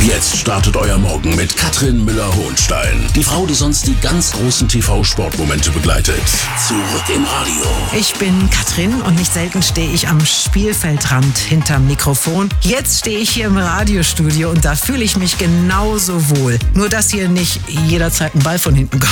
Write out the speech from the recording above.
Jetzt startet euer Morgen mit Katrin Müller-Hohenstein. Die Frau, die sonst die ganz großen TV-Sportmomente begleitet. Zurück im Radio. Ich bin Katrin und nicht selten stehe ich am Spielfeldrand hinterm Mikrofon. Jetzt stehe ich hier im Radiostudio und da fühle ich mich genauso wohl. Nur, dass hier nicht jederzeit ein Ball von hinten kommt.